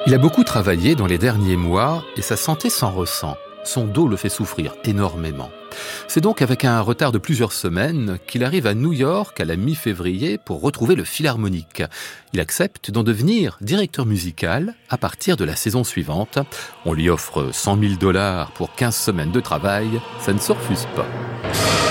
Il a beaucoup travaillé dans les derniers mois et sa santé s'en ressent. Son dos le fait souffrir énormément. C'est donc avec un retard de plusieurs semaines qu'il arrive à New York à la mi-février pour retrouver le Philharmonique. Il accepte d'en devenir directeur musical à partir de la saison suivante. On lui offre $100 000 pour 15 semaines de travail. Ça ne se refuse pas.